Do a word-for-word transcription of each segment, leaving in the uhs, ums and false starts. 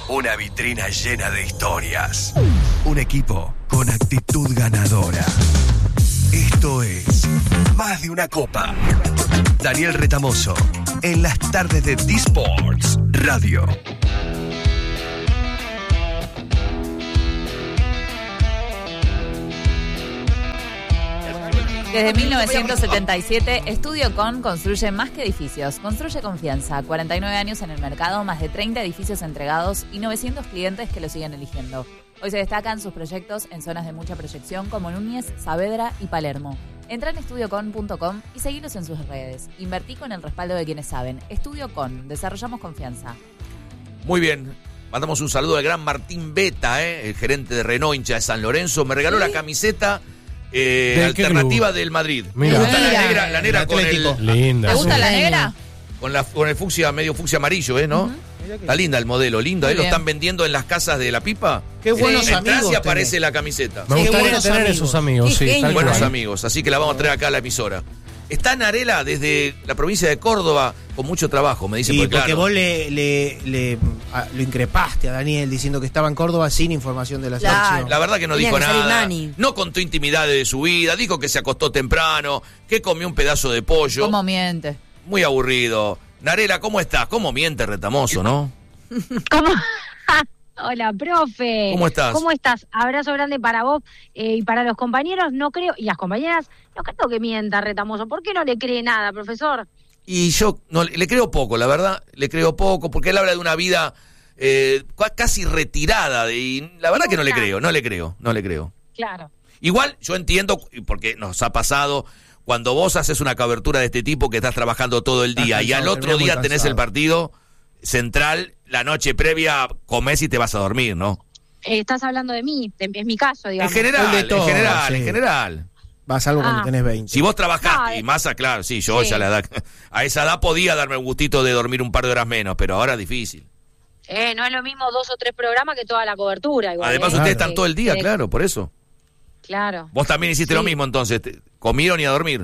Una vitrina llena de historias. Un equipo con actitud ganadora. Esto es Más de una Copa. Daniel Retamoso, en las tardes de D-Sports Radio. Desde mil novecientos setenta y siete, Estudio Con construye más que edificios, construye confianza. cuarenta y nueve años en el mercado, más de treinta edificios entregados y novecientos clientes que lo siguen eligiendo. Hoy se destacan sus proyectos en zonas de mucha proyección como Núñez, Saavedra y Palermo. Entra en estudio con punto com y seguilos en sus redes. Invertí con el respaldo de quienes saben. Estudio Con, desarrollamos confianza. Muy bien. Mandamos un saludo al gran Martín Beta, ¿eh? El gerente de Renault, hincha de San Lorenzo. Me regaló ¿Sí? la camiseta eh, alternativa del Madrid. Mira. Me gusta la negra, la negra con el... Linda. ¿Te gusta la negra? Con, la, con el fucsia, medio fucsia amarillo, ¿eh? ¿No? Uh-huh. Está linda el modelo, lindo. ¿Eh? Lo están vendiendo en las casas de La Pipa. Qué buenos sí. amigos. Entras y aparece tenés. La camiseta. Me gustaría tener amigos. esos amigos, sí. Tal buenos cual. Amigos, así que la vamos a traer acá a la emisora. Está Narela desde la provincia de Córdoba con mucho trabajo, me dice. Sí, porque, porque claro, vos le, le, le a, lo increpaste a Daniel diciendo que estaba en Córdoba sin información de la Claro. selección. La verdad que no Tenía dijo que salir nada. Nani. No contó intimidades de su vida. Dijo que se acostó temprano, que comió un pedazo de pollo. ¿Cómo miente? Muy aburrido. Narela, ¿cómo estás? ¿Cómo miente Retamoso, no? ¿Cómo? Hola, profe. ¿Cómo estás? ¿Cómo estás? Abrazo grande para vos eh, y para los compañeros. No creo, y las compañeras, no creo que mienta Retamoso. ¿Por qué no le cree nada, profesor? Y yo no, le creo poco, la verdad. Le creo poco, porque él habla de una vida eh, casi retirada. De, y la verdad que no le creo, no le creo, no le creo. Claro. Igual yo entiendo, porque nos ha pasado, cuando vos haces una cobertura de este tipo que estás trabajando todo el día y al otro día tenés el partido central, la noche previa comés y te vas a dormir, ¿no? Eh, estás hablando de mí, de, es mi caso, digamos. En general, de todo, en general, sí. en general. Vas algo cuando Ah. tenés veinte. Si vos trabajaste, No, y más, a- claro, sí, yo sí. ya la edad, a esa edad podía darme un gustito de dormir un par de horas menos, pero ahora es difícil. Eh, no es lo mismo dos o tres programas que toda la cobertura. Igual, Además, eh. ustedes Claro. están todo el día, Eh, claro, por eso. Claro. Vos también hiciste Sí. lo mismo, entonces, te- comieron y a dormir.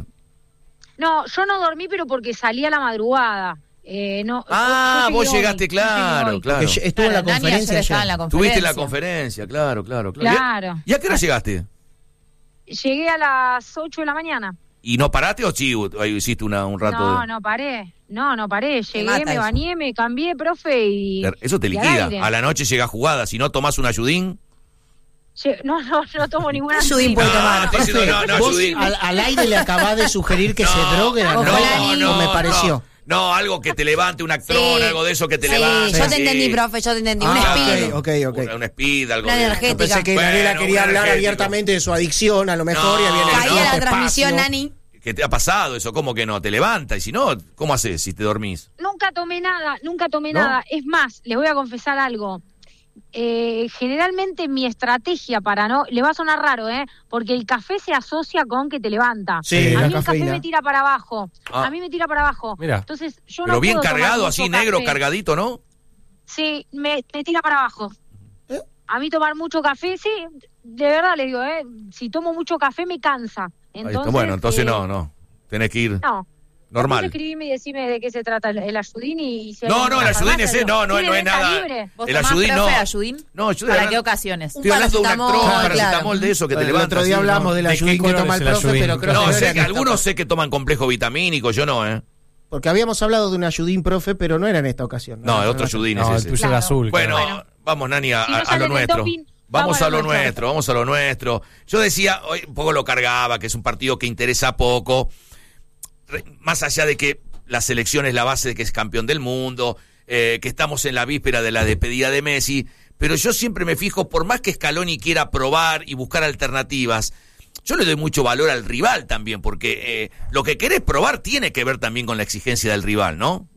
No, yo no dormí, pero porque salí a la madrugada. Eh, no, Ah, yo- yo vos llegué llegaste, hoy, yo llegué claro, hoy. claro. Porque yo- estuvo en la Claro, Dani conferencia ayer estaba en ayer. la conferencia. Tuviste la conferencia, claro, claro, claro. ¿Y a- Claro. ¿Y a qué hora llegaste? Llegué a las ocho de la mañana. ¿Y no paraste o sí ahí hiciste una, un rato? No, de... no paré. No, no paré. Llegué, mata me eso. bañé, me cambié, profe, y... Eso te y al liquida. aire. A la noche llega jugada. Si no tomás un ayudín. Lle- No, no, yo no tomo ninguna... Ayudín puede tomar. estoy diciendo, no, no, Vos ayudín. al, al aire le acabás de sugerir que No, se drogue a no, Daniel, no, o me pareció. No, no, algo que te levante, un actrón, Sí. algo de eso que te Sí, levante. yo te sí. entendí, profe, yo te entendí. Un Ah, speed. ok, ok. Un, un speed, algo Una de- energética. Yo pensé que Bueno, Daniela quería un hablar energético. abiertamente de su adicción, a lo mejor, No, y había no, Caía no, la espacio. transmisión, Nani. ¿Qué te ha pasado eso? ¿Cómo que no? ¿Te levanta? Y si no, ¿cómo haces si te dormís? Nunca tomé nada, nunca tomé ¿No? nada. Es más, les voy a confesar algo. Eh, generalmente mi estrategia para no... Le va a sonar raro, ¿eh? Porque el café se asocia con que te levanta. Sí, a la mí el cafeína. café me tira para abajo. Ah. A mí me tira para abajo. Mira. Entonces, yo Pero no bien puedo tomar cargado, mucho así negro, café. cargadito, ¿no? Sí, me, me tira para abajo. ¿Eh? A mí tomar mucho café, sí, de verdad le digo, ¿eh? Si tomo mucho café me cansa. Ahí Entonces, está. Bueno, entonces eh, no, no. Tenés que ir No. normal. Escribime y decime de qué se trata el, el ayudín y... y si hay No, en no, la el ayudín farmacia, ese, digo, no, no, ¿tiene no es venta nada. libre? ¿Vos El tomás, ayudín profe, no. ayudín? No, yo ¿Para de- qué ocasiones? Estoy hablando de un actrón, paracetamol, paracetamol claro. de eso que te El levanta. otro día así, hablamos ¿no? del ¿De qué ayudín que color toma es el el profe, ayudín? pero creo No, que no sé era que en esta algunos sé que toman complejo vitamínico, yo no, ¿eh? Porque habíamos hablado de un ayudín, profe, pero no era en esta ocasión. No, era otro ayudín No, es el ese. tuyo Claro. era azul. Bueno, claro. vamos, Nani, a, Si no a- a sale lo en el nuestro. doping, Vamos vamos a a lo lo nuestro. nuestro, vamos a lo nuestro. Yo decía, hoy un poco lo cargaba, que es un partido que interesa poco. Re- Más allá de que la selección es la base de que es campeón del mundo, eh, que estamos en la víspera de la despedida de Messi, pero yo siempre me fijo, por más que Scaloni quiera probar y buscar alternativas, yo le doy mucho valor al rival también, porque eh, lo que querés probar tiene que ver también con la exigencia del rival, ¿no?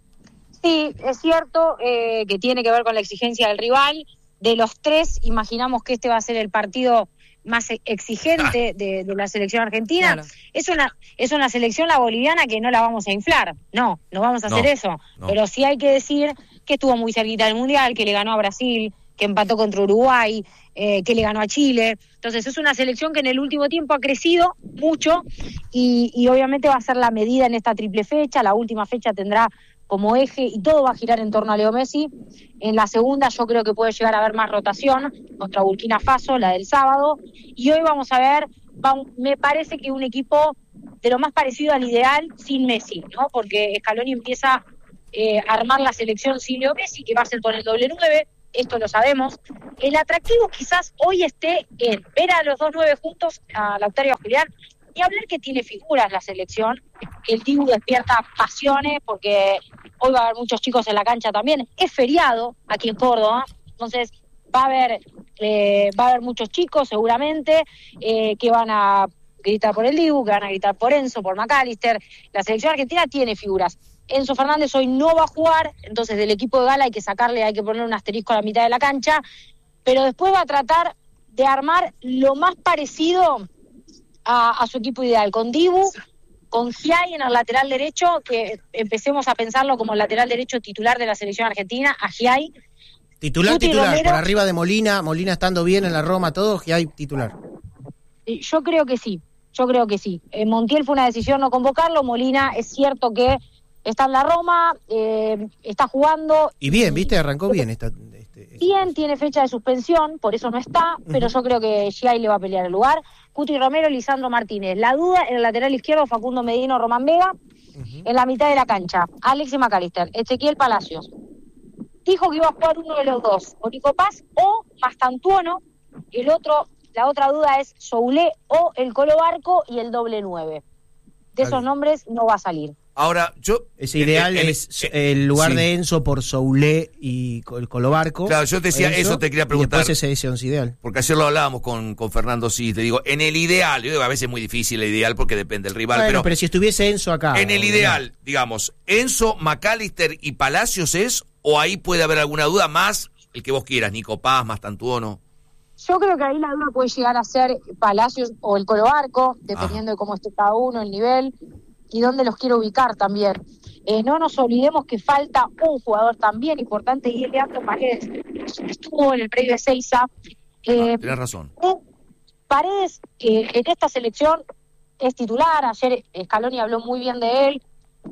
Sí, es cierto eh, que tiene que ver con la exigencia del rival. De los tres, imaginamos que este va a ser el partido más e- exigente de, de la selección argentina. Claro. Es una es una selección, la boliviana, que no la vamos a inflar. No, no vamos a No, hacer eso. no. Pero sí hay que decir que estuvo muy cerquita del Mundial, que le ganó a Brasil, que empató contra Uruguay, eh, que le ganó a Chile. Entonces es una selección que en el último tiempo ha crecido mucho y, y obviamente va a ser la medida en esta triple fecha. La última fecha tendrá como eje y todo va a girar en torno a Leo Messi. En la segunda yo creo que puede llegar a haber más rotación contra Burkina Faso, la del sábado, y hoy vamos a ver, va, me parece que un equipo de lo más parecido al ideal sin Messi, ¿no? Porque Scaloni empieza eh, a armar la selección sin Leo Messi, que va a ser con el doble nueve, esto lo sabemos. El atractivo quizás hoy esté en ver a los dos nueve juntos, a Lautaro y a Julián, y hablar que tiene figuras la selección, que el Dibu despierta pasiones, porque hoy va a haber muchos chicos en la cancha también, es feriado aquí en Córdoba, entonces va a haber eh, va a haber muchos chicos seguramente eh, que van a gritar por el Dibu, que van a gritar por Enzo, por McAllister. La selección argentina tiene figuras. Enzo Fernández hoy no va a jugar, entonces del equipo de Gala hay que sacarle, hay que poner un asterisco a la mitad de la cancha, pero después va a tratar de armar lo más parecido a, a su equipo ideal, con Dibu, con Giai en el lateral derecho, que empecemos a pensarlo como el lateral derecho titular de la selección argentina, a Giai. Titular, Guti titular, Romero, por arriba de Molina, Molina estando bien en la Roma, todo, y hay titular. Yo creo que sí, yo creo que sí. Eh, Montiel fue una decisión no convocarlo, Molina es cierto que está en la Roma, eh, está jugando. Y bien, viste, arrancó bien esta... Este, Bien, tiene fecha de suspensión, por eso no está, uh-huh. pero yo creo que Giai le va a pelear el lugar. Cuti Romero, Lisandro Martínez. La duda en el lateral izquierdo, Facundo Medino, Román Vega. Uh-huh. En la mitad de la cancha, Alexis McAllister, Ezequiel Palacios. Dijo que iba a jugar uno de los dos, o Nico Paz o Mastantuono. El otro, la otra duda es Soulé o el Colo Barco y el doble nueve. De esos nombres no va a salir. Ahora, yo... Es ideal el, el, es el lugar sí. de Enzo por Soulé y el Colo Barco. Claro, yo te decía, Enzo, eso te quería preguntar. Y después ese, ese once ideal. Porque ayer lo hablábamos con, con Fernando Cis, te digo, en el ideal, yo digo, a veces es muy difícil el ideal porque depende del rival, bueno, pero... pero si estuviese Enzo acá... En el ideal, no. digamos, Enzo, McAllister y Palacios es, o ahí puede haber alguna duda más, el que vos quieras, Nico Paz, Mastantuono. Yo creo que ahí la duda puede llegar a ser Palacios o el Colo Barco, dependiendo ah. de cómo esté cada uno, el nivel... y dónde los quiero ubicar también. Eh, no nos olvidemos que falta un jugador también importante, y es Leandro Paredes. Estuvo en el predio de Seiza. Eh, ah, tienes razón. Paredes, que eh, en esta selección es titular. Ayer Scaloni habló muy bien de él.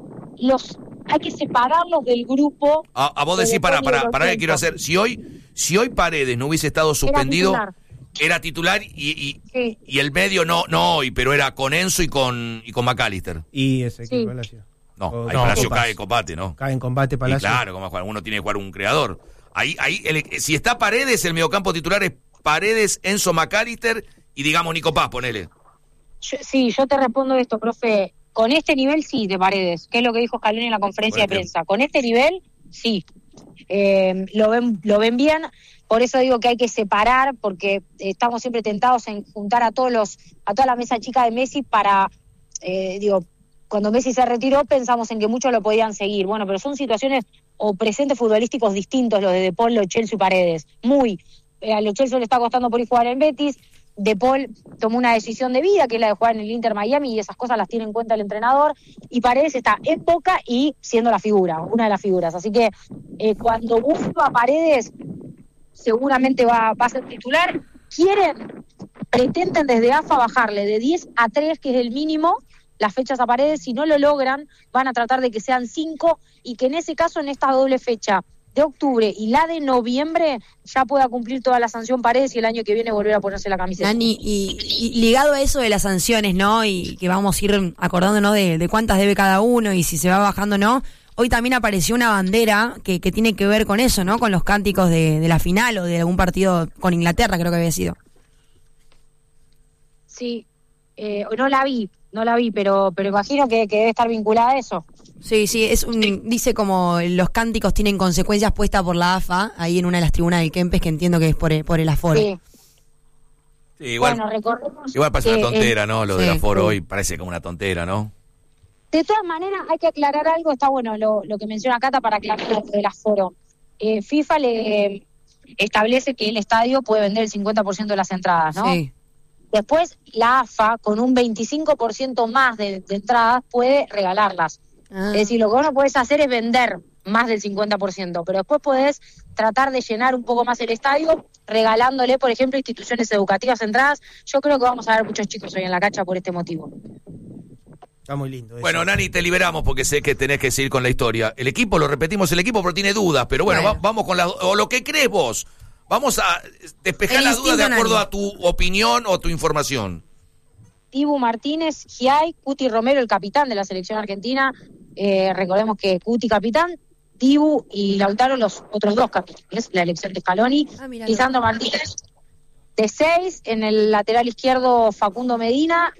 Los hay que separarlos del grupo. A, a vos decís, para, para, para que quiero hacer. Si hoy, si hoy Paredes no hubiese estado suspendido... Era titular y, y, sí. y el medio no no hoy, pero era con Enzo y con y con McAllister. Y ese sí. Palacio. No, o, ahí no, Palacio cae en combate, ¿no? Cae en combate Palacio. Y claro, como uno tiene que jugar un creador. Ahí ahí el, si está Paredes, el mediocampo titular es Paredes, Enzo, McAllister y digamos Nico Paz, ponele. Yo, sí, yo te respondo esto, profe. Con este nivel sí de Paredes, que es lo que dijo Scaloni en la conferencia de prensa. Con este nivel sí. Eh, lo ven lo ven bien. Por eso digo que hay que separar, porque estamos siempre tentados en juntar a todos los, a toda la mesa chica de Messi para, eh, digo, cuando Messi se retiró pensamos en que muchos lo podían seguir. Bueno, pero son situaciones o presentes futbolísticos distintos los de De Paul, Lo Celso y Paredes. Muy. Eh, a Lo Celso le está costando por ir a jugar en Betis. De Paul tomó una decisión de vida, que es la de jugar en el Inter Miami, y esas cosas las tiene en cuenta el entrenador. Y Paredes está en Boca y siendo la figura, una de las figuras. Así que eh, cuando busco a Paredes... seguramente va, va a ser titular. Quieren, pretenden desde A F A bajarle de diez a tres, que es el mínimo, las fechas a Paredes. Si no lo logran, van a tratar de que sean cinco, y que en ese caso, en esta doble fecha de octubre y la de noviembre, ya pueda cumplir toda la sanción Paredes y el año que viene volver a ponerse la camiseta. Dani, y, y ligado a eso de las sanciones, ¿no? Y que vamos a ir acordándonos de, de cuántas debe cada uno y si se va bajando o no. Hoy también apareció una bandera que, que tiene que ver con eso, ¿no? Con los cánticos de, de la final o de algún partido con Inglaterra, creo que había sido. Sí, eh, no la vi, no la vi, pero pero imagino que, que debe estar vinculada a eso. Sí, sí, es un, dice como los cánticos tienen consecuencias puestas por la A F A, ahí en una de las tribunas del Kempes, que entiendo que es por el, por el aforo. Sí. Sí, igual, bueno, recordemos igual parece una tontera, el, ¿no? Lo sí, del aforo sí. hoy parece como una tontera, ¿no? De todas maneras, hay que aclarar algo, está bueno lo, lo que menciona Cata para aclarar lo del aforo. Eh, FIFA le eh, establece que el estadio puede vender el cincuenta por ciento de las entradas, ¿no? Sí. Después, la A F A, con un veinticinco por ciento más de, de entradas, puede regalarlas. Ah. Es decir, lo que vos no podés hacer es vender más del cincuenta por ciento, pero después podés tratar de llenar un poco más el estadio, regalándole, por ejemplo, instituciones educativas entradas. Yo creo que vamos a ver muchos chicos hoy en la cancha por este motivo. Está muy lindo eso. Bueno, Nani, te liberamos porque sé que tenés que seguir con la historia. El equipo, lo repetimos, el equipo, pero tiene dudas. Pero bueno, Bueno. va- vamos con la, o lo que crees vos. Vamos a despejar El las dudas de instinto acuerdo Nani. a tu opinión o tu información. Dibu Martínez, Giai, Cuti Romero, el capitán de la selección argentina. Eh, recordemos que Cuti capitán, Dibu y Lautaro los otros dos capitanes, la elección de Scaloni. Ah, mirá, Lisandro Martínez de seis, en el lateral izquierdo Facundo Medina.